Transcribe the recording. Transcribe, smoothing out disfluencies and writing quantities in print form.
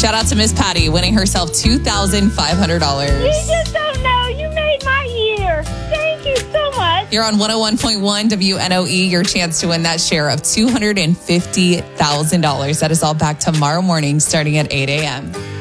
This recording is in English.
Shout out to Miss Patty winning herself $2,500. You just don't know. You made my year. Thank you so much. You're on 101.1 WNOE. Your chance to win that share of $250,000. That is all back tomorrow morning starting at 8 a.m.